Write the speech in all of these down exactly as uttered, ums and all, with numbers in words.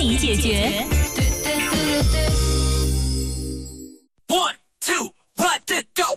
你解决。One two let it go。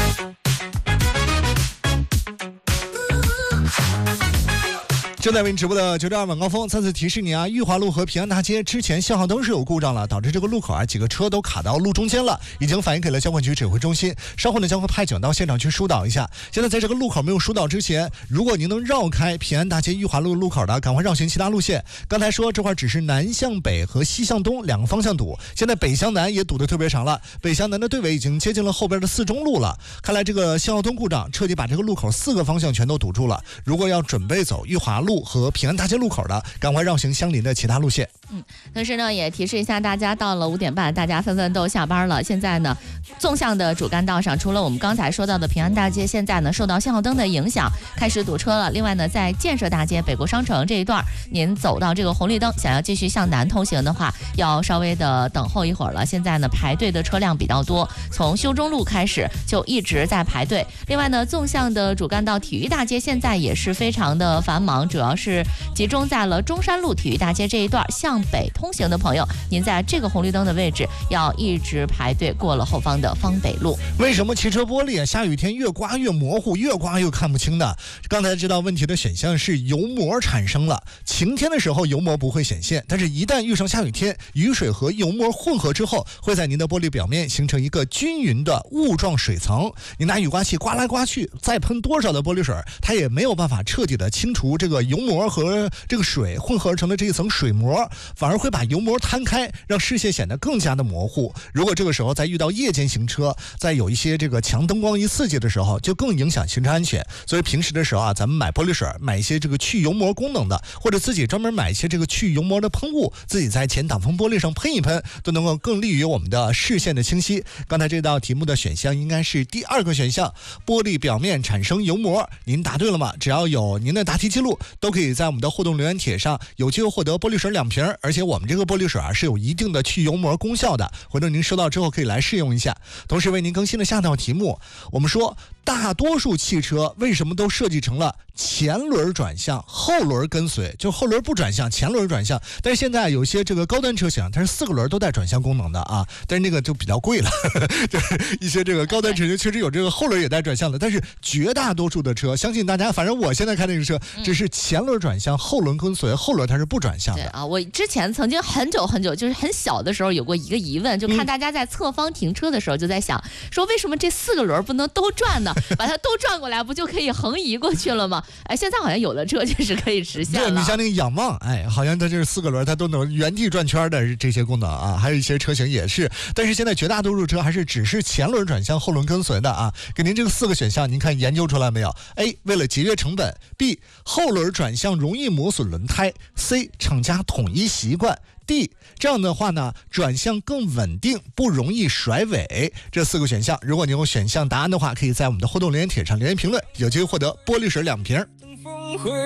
正在为你直播的九点二晚高峰，再次提示你啊，裕华路和平安大街之前信号灯是有故障了，导致这个路口啊几个车都卡到路中间了，已经反映给了交管局指挥中心，稍后呢将会派警到现场去疏导一下。现在在这个路口没有疏导之前，如果您能绕开平安大街裕华路路口的，赶快绕行其他路线。刚才说这块只是南向北和西向东两个方向堵，现在北向南也堵得特别长了，北向南的队尾已经接近了后边的四中路了。看来这个信号灯故障彻底把这个路口四个方向全都堵住了。如果要准备走裕华路和平安大街路口的，赶快绕行相邻的其他路线。 嗯，同时呢也提示一下大家，到了五点半大家纷纷都下班了。现在呢纵向的主干道上，除了我们刚才说到的平安大街现在呢受到信号灯的影响开始堵车了，另外呢在建设大街北国商城这一段，您走到这个红绿灯想要继续向南通行的话，要稍微的等候一会儿了。现在呢排队的车辆比较多，从修中路开始就一直在排队。另外呢纵向的主干道体育大街现在也是非常的繁忙，主要是集中在了中山路体育大街这一段，向北通行的朋友，您在这个红绿灯的位置要一直排队过了后方的方北路。 为什么汽车玻璃啊下雨天越刮越模糊，越刮越看不清的？刚才知道问题的选项是油膜产生了。晴天的时候油膜不会显现，但是一旦遇上下雨天，雨水和油膜混合之后，会在您的玻璃表面形成一个均匀的雾状水层。你拿雨刮器刮来刮去，再喷多少的玻璃水，它也没有办法彻底的清除这个油膜和这个水混合而成的这一层水膜，反而会把油膜摊开，让视线显得更加的模糊。如果这个时候再遇到夜间行车，在有一些这个强灯光一刺激的时候，就更影响行车安全。所以平时的时候啊，咱们买玻璃水，买一些这个去油膜功能的，或者自己专门买一些这个去油膜的喷雾，自己在前挡风玻璃上喷一喷，都能够更利于我们的视线的清晰。刚才这道题目的选项应该是第二个选项，玻璃表面产生油膜。您答对了吗？只要有您的答题记录，都可以在我们的互动留言帖上有机会获得玻璃水两瓶，而且我们这个玻璃水啊是有一定的去油膜功效的，回头您收到之后可以来试用一下。同时为您更新了下道题目，我们说大多数汽车为什么都设计成了前轮转向后轮跟随，就后轮不转向前轮转向，但是现在有些这个高端车型它是四个轮都带转向功能的啊，但是那个就比较贵了呵呵，就是一些这个高端车型确实有这个后轮也带转向的，但是绝大多数的车，相信大家，反正我现在开的这个车只是前轮转向后轮跟随，后轮它是不转向的。 对啊，我之前曾经很久很久就是很小的时候有过一个疑问，就看大家在侧方停车的时候就在想、嗯、说为什么这四个轮不能都转呢？把它都转过来不就可以横移过去了吗？哎，现在好像有的车就是可以实现了。 对，你像那个仰望，哎，好像它就是四个轮它都能原地转圈的这些功能啊，还有一些车型也是，但是现在绝大多数车还是只是前轮转向后轮跟随的啊。给您这个四个选项，您看研究出来没有？ A 为了节约成本， B 后轮转向容易磨损轮胎， C 厂家统一习惯， D 这样的话呢转向更稳定，不容易甩尾。这四个选项，如果你有选项答案的话，可以在我们的互动留言帖上留言评论，有机会获得玻璃水两瓶。